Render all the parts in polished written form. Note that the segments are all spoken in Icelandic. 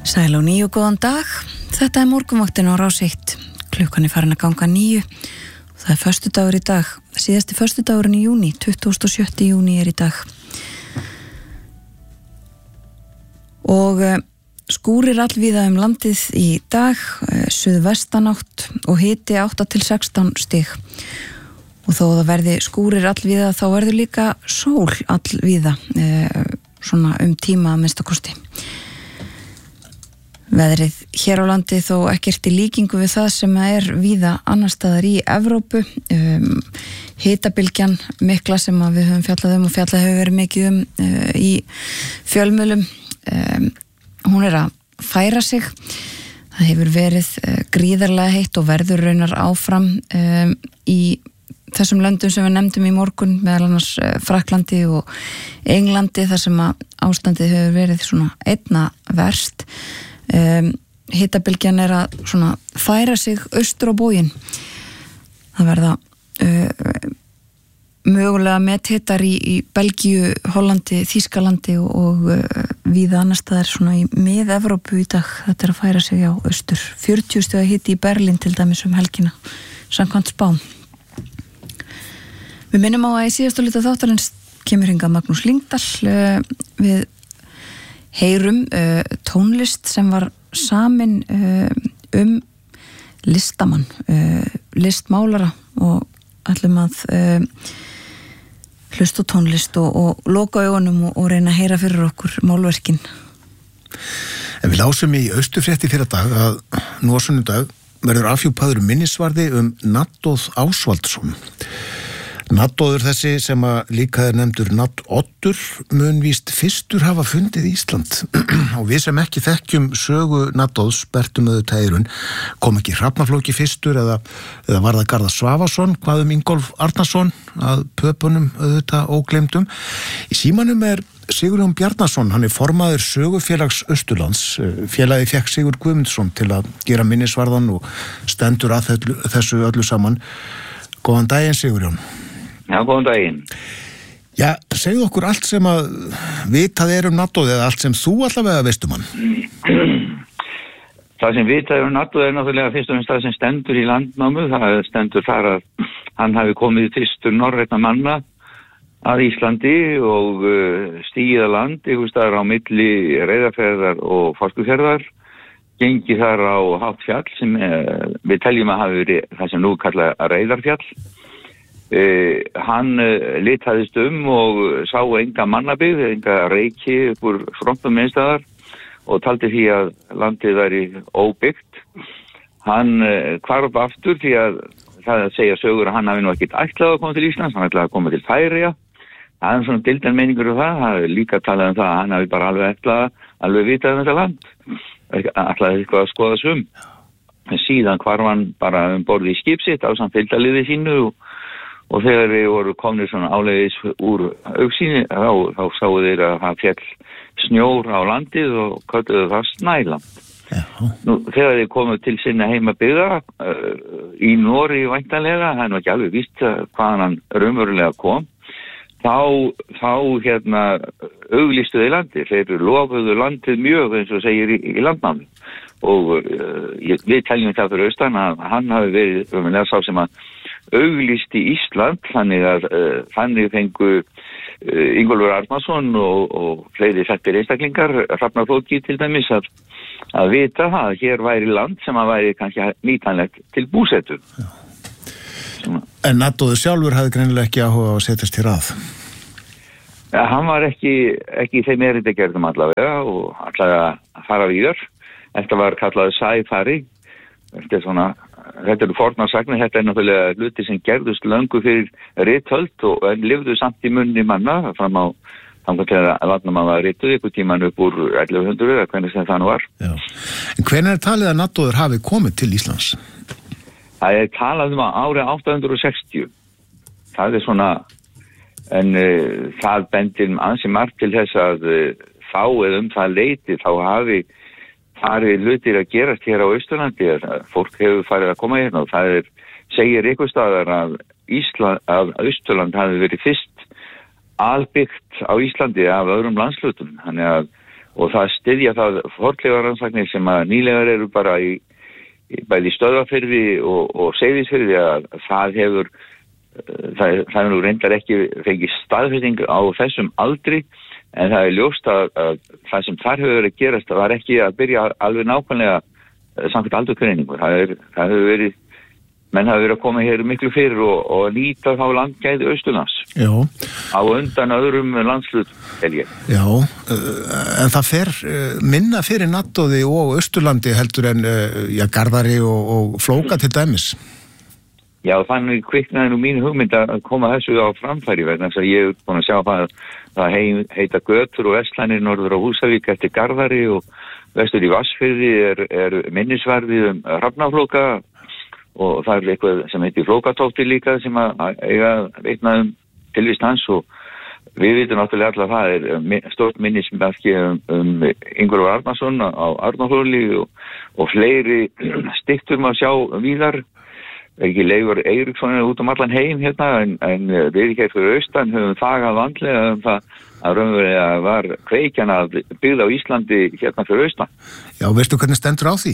Sæl og nýju góðan dag. Þetta morgunvaktin á Rás 1. Klukkan farin að ganga 9. Það föstudagur í dag. Síðasti föstudagurinn í júní, 27. júní í dag. Og skúrir allvíða landið í dag, suðvestanátt og hiti 8 til 16 stig. Og þó það verði skúrir allvíða þá verður líka sól allvíða, svona tíma að minnstakosti. Veðrið hér á landi þó ekkert í líkingu við það sem víða annar staðar í Evrópu. Hitabylgjan mikla sem að við höfum fjallað og fjallað hefur verið mikið í fjölmiðlum. Hún að færa sig. Það hefur verið gríðarlega heitt og verður raunar áfram í þessum löndum sem við nefndum í morgun, meðal annars Frakklandi og Englandi, þar sem að ástandið hefur verið svona einna verst. Hitabylgjan að svona færa sig austur á bóginn. Það verða mögulega methittar í Belgíu, Hollandi, Þýskalandi og víða annars staðar svona í mið-Evrópu í dag. Þetta að færa sig á austur. 40 stiga hiti í Berlín til dæmis helgina, samkvæmt spám. Við minnum á að í síðastu hluta þáttarins kemur hingað Magnús Lyngdal. Við heyrum tónlist sem var samin listamann, listmálara, og ætlum að hlusta á tónlist og loka augunum og reyna að heyra fyrir okkur málverkin. En við lásum í Austurfrétti fyrir dag að nú á sunnudag verður afhjúpaður minnisvarði Nadóð Ásvaldsson. Nadóður þessi sem að líka nefndur Nadoddur mun víst fyrstur hafa fundið Ísland. Og við sem ekki þekkjum sögu Nadóðs bertum auðvitað eyrun, kom ekki Hrafnaflóki fyrstur eða var það Garðar Svavarsson, hvað Ingólf Arnarsson að pöpunum auðvitað ógleymdum. Í símanum Sigurjón Bjarnason, hann formaður sögufélags Austurlands. Félagið fékk Sigur Guðmundsson til að gera minnisvarðan og stendur að þessu öllu saman. Góðan daginn, Sigurjón. Já, góðan daginn. Já, segðu okkur allt sem að vitað Nadóð eða allt sem þú allavega veistum hann. Það sem vitað Nadóð náttúrulega fyrst og fremst það sem stendur í Landnámu. Það stendur þar að hann hafi komið fyrstur norrænna manna að Íslandi og stigið að land einhvers staðar á milli Reyðarfjarðar og Fáskrúðsfjarðar, gengið þar á hátt fjall sem við teljum að hafi verið það sem nú kallað Reyðarfjall. Hann litaðist og sá enga mannabyggð, enga reiki upp úr frontum einstæðar og taldi því að landið væri óbyggt. Hann hvarf aftur því að það segja sögur að hann hafi nú ekkert ætlað að koma til Íslands, hann ætlaði að koma til Færeyja. Það er svona deildan meiningur það er líka talað það að hann hafi bara alveg vitað þetta land, ætlaði eitthvað að skoða sum. Síðan hvarf hann bara borð í skip sitt á fylgdarliði sínu og þegar við voru komnir svona áleiðis úr augsýni, þá sáu þeir að það féll snjór á landið og kölluðu það Snæland. Nú, þegar þeir komu til sinna heimabyggða í Noregi væntanlega, það nú ekki alveg víst hvaðan hann raunverulega kom, þá auglýstu þeir landið. Þeir lofuðu landið mjög eins og segir í Landnámu. Og við teljum það fyrir austan að hann hafi verið raunverulega sá sem að auglýsti Ísland, þannig fengu Ingólfur Arnarsson og fleiri þekktir einstaklingar, Hrafnaflóki til dæmis, að vita að hér væri land sem að væri kannski nýtanlegt til búsetu. En Nadóður sjálfur hafði greinilega ekki áhuga á að setjast hér að. Ja, hann var ekki þeim erindagerðum allavega og allavega að fara víðar. Þetta var kallað sæfari. Þetta eru fornarsagnar, þetta náttúrulega hluti sem gerðust löngu fyrir rithöld og lifðu samt í munni manna fram á þannig að Landnáma var rituð ykkur tíman upp úr 1100 eða hvernig sem það nú var. Já. En hvernig talið að Nadóður hafi komið til Íslands? Það talað árið 860. Það svona, en það bendir ansi margt til þess að þá eða það leiti þá hafi farið hlutir að gerast hér á Austurlandi, fólk hefur farið að koma hérna og það segir einhver staðar að Austurland hafi verið fyrst albyggt á Íslandi af öðrum landslutum, þannig að og það styðja það fornleifarannsóknir sem að nýlegar eru bara í bæði Stöðvarfirði og Seyðisfirði að það hefur nú reyndar ekki fengið staðfesting á þessum aldri, en það ljóst að það sem þar hefur verið að gerast var ekki að byrja alveg nákvæmlega samkvæmt aldurgreiningu. Það hefur verið, menn hafa verið að koma hér miklu fyrir og nýta þá landgæði Austurlands. Já. Á undan öðrum landshlut, ég. Já, en það fer minna fyrir Nattóði og Austurlandi heldur en Garðari og Flóka til dæmis. Já, þannig kviknaði nú mín hugmynd að koma þessu á framfæri vegna þess að ég er búin að sjá það heita götur og vestlænir norður á Húsavík eftir Garðari og vestur í Vatnsfirði er minnisvarði Hrafnaflóka og það er eitthvað sem heitir Flókatóftir líka sem að eiga veitna tilvist hans og við vitum náttúrulega alltaf það er stórt minnismerki Ingólfur Arnarsson á Arnarhóli og fleiri styttur maður sjá víðar. Ekki Leifur Eiríksson út allan heim hérna, en við hér fyrir austan höfum þagað vandlega það að raunverulega var kveikjan að byggð á Íslandi hérna fyrir austan. Já, veistu hvernig stendur á því?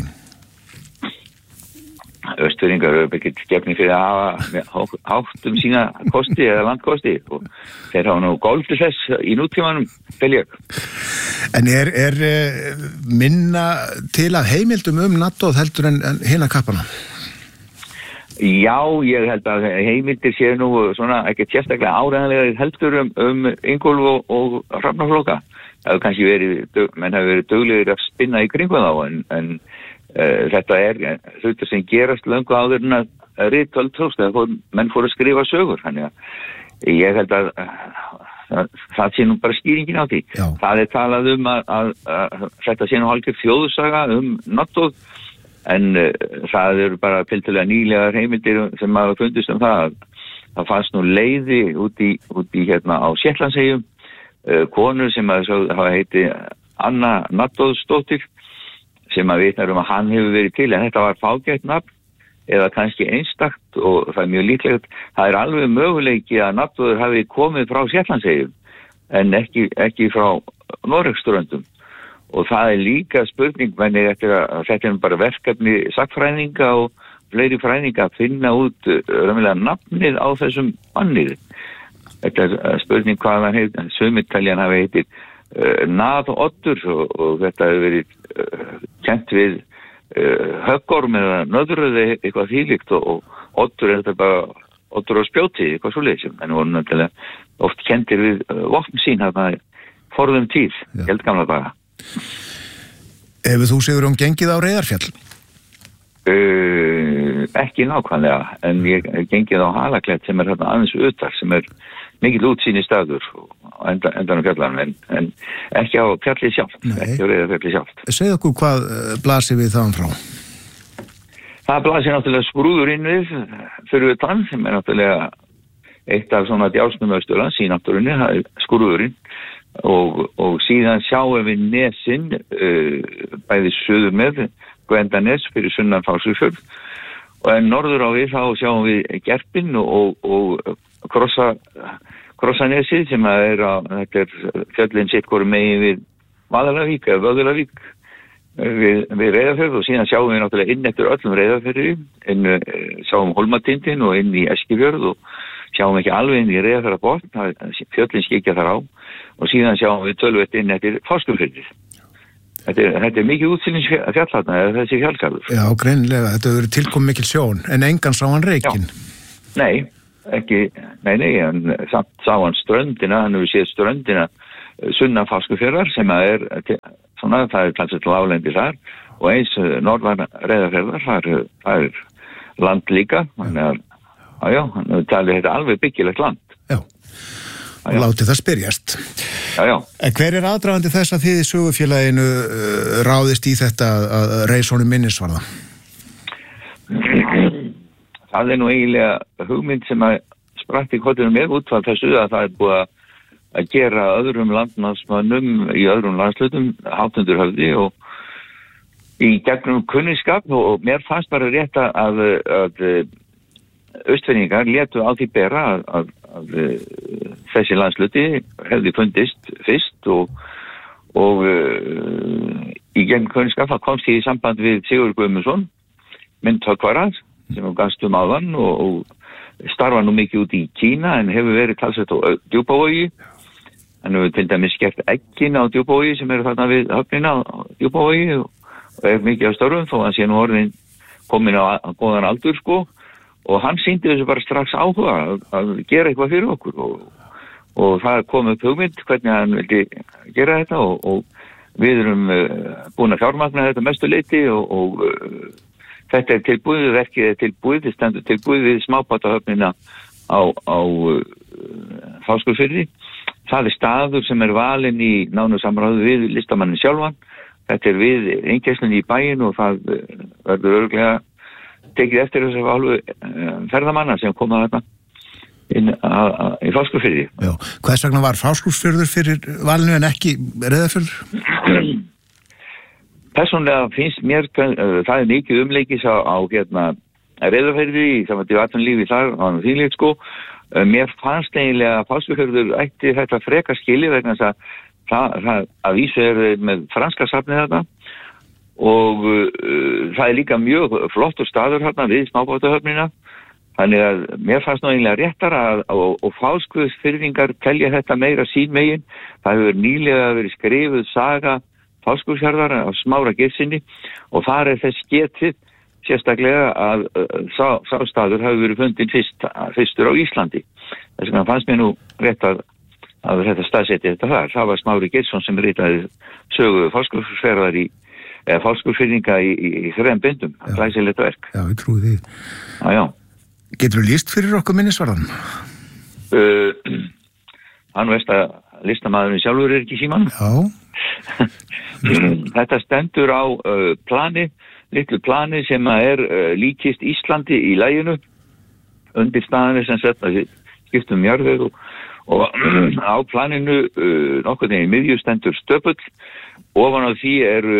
Austfirðingar eru ekkert gefnir fyrir að hafa hátt sína kosti eða landkosti og þeir hafa nú golfið þess í nútímanum, tel ég. En er minna til að heimildum Nattóð heldur en hina kappana? Já, ég held að heimildir séu nú svona ekki sérstaklega áreiðanlega heldur Ingólf og Hrafnaflóka. Það hefur kannski menn hafi verið duglegir að spinna í kringum þá, en þetta er hlutur sem gerast löngu áður en að ritöld tókst, menn fóru að skrifa sögur, þannig að ég held að það sé nú bara skýringin á því. Já. Það er talað að þetta sé nú hálfgerð þjóðsaga Nattóð, en það eru bara tiltölulega nýlegar heimildir sem hafa fundist það fannst nú leiði út í hérna á Shetlandseyjum konur sem hafa heiti Anna Nattóðsdóttir sem að vitnar að hann hefur verið til, en þetta var fágætt nafn eða kannski einstakt og það er mjög líklegt, það er alveg möguleiki að Nattóður hafi komið frá Shetlandseyjum en ekki frá Noregsströndum. Og það er líka spurning, menn eftir að þetta er bara verkefni sagnfræðinga og fleiri fræðinga að finna út raunverulega nafnið á þessum mannið. Þetta er spurning hvað hann heitir, sumiteljan hafi heitir Naðoddur og þetta hefur verið kent við höggorm eða nöðröði eitthvað þvílíkt og oddur er þetta bara oddur á spjóti, eitthvað svo leysum. En voru náttúrulega oft kentir við vopn sín þarna forðum tíð, eldgamla daga. Hefur þú Sigurjón gengið á Reyðarfjall? Ekki nákvæmlega, en ég gengið á Halaklett sem er hérna aðeins utar, sem er mikill útsýni staður á endanum fjallanum, en ekki á fjallið sjálft, ekki á Reyðarfjallið sjálft. Segðu okkur hvað blasir við þaðan frá? Það blasir náttúrulega Skrúðurinn við fyrir utan, sem er náttúrulega eitt af svona djásnum Austurlands í náttúrunni, það er Skrúðurinn. Og síðan sjáum við nesin bæði suður með Gvendanes fyrir sunnan Fáskrúðsfjörð og en norður á við þá sjáum við Gerpinn og Krossanesið sem þetta er fjöllin sitt hvoru megin við Vaðalavík eða Vöðulavík við Reyðarfjörð og síðan sjáum við náttúrulega inn eftir öllum Reyðarfjörði, sjáum Hólmatindin og inn í Eskifjörð og sjáum ekki alveg inn í Reyðarfjarðarbotn, fjöllin skikja þar á og síðan sjáum við tölvett inn eftir Fáskrúðsfjörðið. Þetta er mikið útsýnins fjall þarna, þessi fjallgarður. Já, greinilega, þetta hefur verið tilkomið mikil sjón, en engan sá hann reykinn. Nei, en samt sá hann ströndina, hann hefur séð ströndina sunnan Fáskrúðsfjarðar sem er svona, það er talsveit láglendi þar og eins norðan Reyðarfjarðar, það er land líka, þannig að hann hefur talið þetta alveg byggilegt land. Já, og látið það spyrjast. Já. En hver er aðdragandi þess að þið í sögufélaginu ráðist í þetta að reisa honum minnisvarða? Það er nú eiginlega hugmynd sem að spratt í kollinum með út frá þessu að það er búið að gera öðrum landnámsmönnum í öðrum landslutum Hátundurhöfði og í gegnum kunningsskap og mér fannst bara rétt að Austfirðingar létu á því bera að þessi landsluti hefði fundist fyrst og og í gegn kunnskap komst ég í samband við Sigurður Guðmundsson myndhöggvara sem gastum áðan og starfa nú mikið út í Kína en hefur verið talsvert á Djúpavogi. Hann hefur til dæmis gert eggin á Djúpavogi sem eru þarna við höfnina á Djúpavogi og mikið af störfum þó hann sé nú orðin komin á góðan aldur sko og hann sýndi þessu bara strax áhuga að gera eitthvað fyrir okkur og það kom upp hugmynd hvernig hann vildi gera þetta og við erum búin að fjármagna þetta mestu leyti og þetta tilbúið, verkið tilbúið, það stendur tilbúið við smábátahöfnina á Fáskrúðsfirði. Það staður sem valinn í nánu samráði við listamannin sjálfan. Þetta við innkeyrslan í bæinn og það verður örugglega tekið eftir þessu hálfu ferðamanna sem koma þarna inn í Fáskrúðsfirði. Já, hvers vegna var Fáskrúðsfjörður fyrir valinu en ekki Reyðarfjörður? Persónlega finnst mér, það mikið umleikis á Reyðarfirði í samvætti atvinnulífi þar á þínleik sko. Mér fannst eiginlega að Fáskrúðsfjörður ætti þetta frekar skili vegna þess að að vísu með franska safnið þarna og það líka mjög flottur staður þarna við smábátahöfnina. Þannig að mér fannst nú eiginlega réttara og Fáskrúðsfirðingar telja þetta meira sín megin. Það hefur nýlega verið skrifuð saga Fáskrúðsfjarðar af Smára Geirssyni og þar þess getið sérstaklega að sá staður hafi verið fundinn fyrstur á Íslandi. Þess vegna fannst mér nú rétt að þetta staðsetti þetta þar. Það var Smári Geirsson sem ritaði sögu Fáskrúðsfjarðar eða Fáskrúðsfirðinga í 3 bindum. Glæsilegt verk. Já, ég trúi því. Já. Getur þú lýst fyrir okkur minnisvarðan? Hann veist að listamaðurinn sjálfur ekki í símanum. Já. Þetta stendur á litlu plani sem líkist Íslandi í laginu. Undir staðinu sem sett að skiptum jarðveg og á planinu nokkuð í miðju stendur stöpull. Ofan á því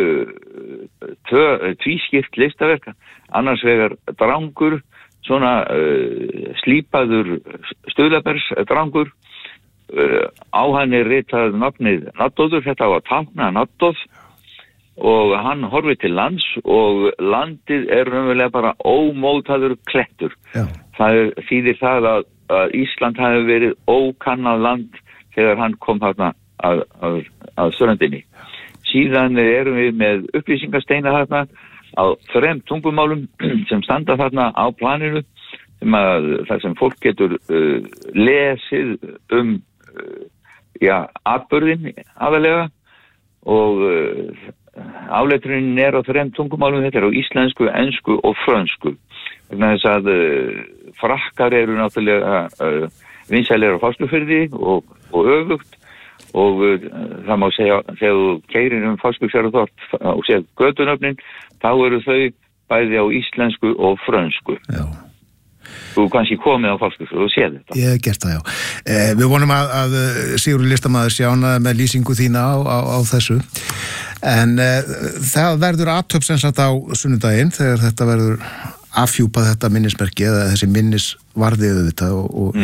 tvískipt listaverk. Annars vegar drangur, svona slípaður stuðlabersdrangur. Á hann ritað nafnið Naddóður, þetta var tákna Naddóð og hann horfir til lands og landið raunverulega bara ómótaður klettur. Já. Það þýðir það að Ísland hafi verið ókannað land þegar hann kom þarna að ströndinni. Síðan erum við með upplýsingasteina þarna á 3 tungumálum sem standa þarna á planinu þar sem fólk getur lesið atburðin aðalega og áletrunin á 3 tungumálum, þetta á íslensku, ensku og frönsku. Vegna þess að frakkar eru náttúrulega vinsælir á Fáskrúðsfirði og öfugt og það má segja þegar þú keyrir Fáskrúðsfjarðarþorp og séð götunöfnin, þá eru þau bæði á íslensku og frönsku. Já. Þú kannski komið á Fáskrúðsfjörð og séð þetta. Ég hef gert það, já. Við vonum að Sigurður listamaður sé ánægður með lýsingu þína á þessu. En það verður athöfn sem sagt á sunnudaginn þegar þetta verður afhjúpað þetta minnismerki eða þessi minnisvarði auðvitað og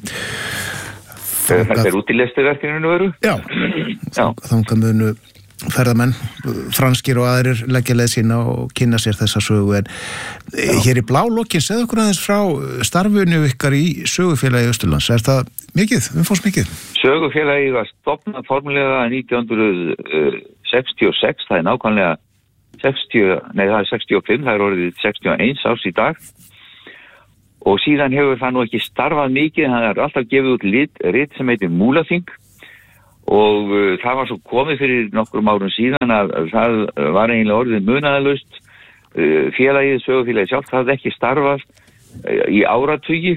Þetta út í listaverkinu veru? Já. Þangað munu ferðamenn, franskir og aðrir leggja leið sína og kynna sér þessa sögu en hér í blálokkin segðu okkur aðeins frá starfinu ykkar í sögufélagi Austurlands. Það mikið, umfangsmikið? Sögufélagi var stofnað formulega 1966, það nákvæmlega 65, það orðið 61 árs í dag og síðan hefur það nú ekki starfað mikið, það alltaf gefið út rit sem heitir Múlaþing og það var svo komið fyrir nokkrum árum síðan að það var eiginlega orðið munaðalaust. Sögufélagið sjálft hafði ekki starfað í áratugi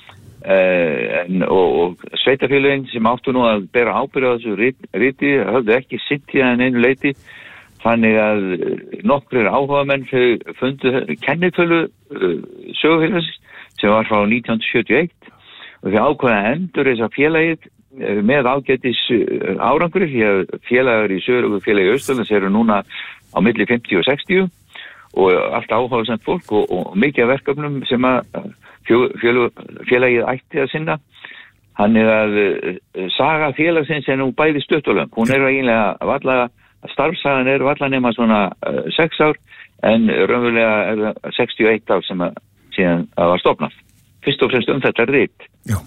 og sveitafélögin sem áttu nú að bera ábyrgð á þessu riti hafði ekki sinnt í það einu leyti þannig að nokkrir áhugamenn fundu kennitölu sögufélagsins sem var frá 1971 og þau ákveða endur þessa félagið með ágætis árangri því að félagar í Sögufélagi Austurlands eru núna á milli 50 og 60 og allt áhugasamt fólk og mikið verkefnum sem að félagið ætti að sinna Þannig að saga félagsins er nú bæði stutt og löng. Hún er eiginlega starfsagan er valla nema svona 6 ár, en raunverulega er það 61 ár sem síðan að var stofnað. Fyrst og fremst þetta rit. Já.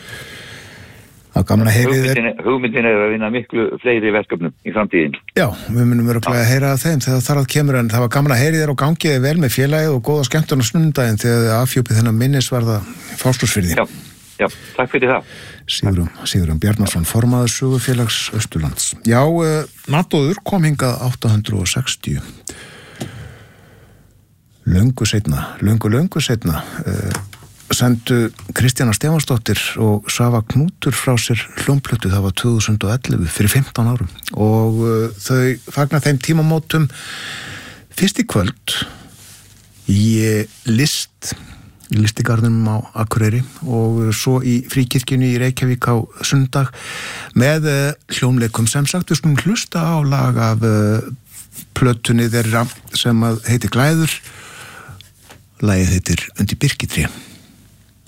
Hugmyndin er að vinna miklu fleiri verkefnum í framtíðin. Já, við munum örugglega að heyra af þeim þegar það kemur, en það var gaman að heyri þér og gangiði vel með félagið og góða skemmtun á sunnudaginn þegar þið afhjúpið þennan minnisvarða Fáskrúðsfirði. Já, takk fyrir það. Sigurjón Bjarnason, formaður Sögufélags Austurlands. Já, Nattóður kom hingað 860. Löngu seinna. Sendu Kristjana Stefansdóttir og Svava Knútur frá sér hljómplötu, það var 2011 fyrir 15 árum og þau fagna þeim tímamótum fyrst í kvöld í listigarðunum á Akureyri og svo í Fríkirkjunni í Reykjavík á sunnudag með hljómleikum. Sem sagt, við skulum hlusta á lag af plötunni þeirra sem heitir Glæður. Lagið heitir Undir birkitré.